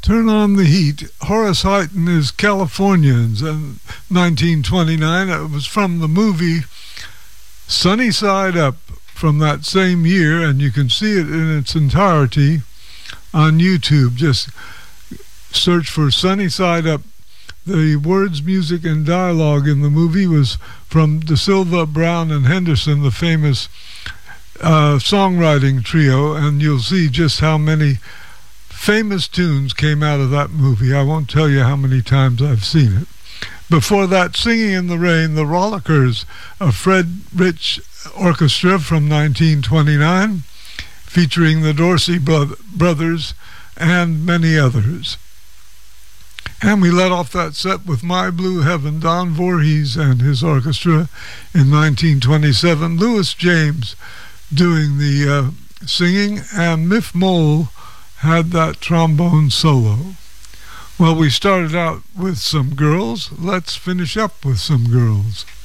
Turn on the Heat. Horace Heighton is Californians in 1929. It was from the movie Sunny Side Up from that same year, and you can see it in its entirety on YouTube. Just search for Sunny Side Up. The words, music, and dialogue in the movie was from De Silva, Brown, and Henderson, the famous songwriting trio, and you'll see just how many famous tunes came out of that movie. I won't tell you how many times I've seen it. Before that, Singing in the Rain, The Rollickers, a Fred Rich orchestra from 1929, featuring the Dorsey brothers and many others. And we let off that set with My Blue Heaven, Don Voorhees and his orchestra in 1927. Louis James doing the singing, and Miff Mole had that trombone solo. Well, we started out with some girls. Let's finish up with some girls.